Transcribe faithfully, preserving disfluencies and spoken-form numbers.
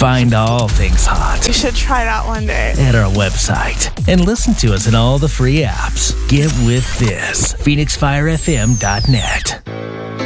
Find all things hot. You should try that one day. At our website. And listen to us in all the free apps. Get with this. Phoenix Fire F M dot net.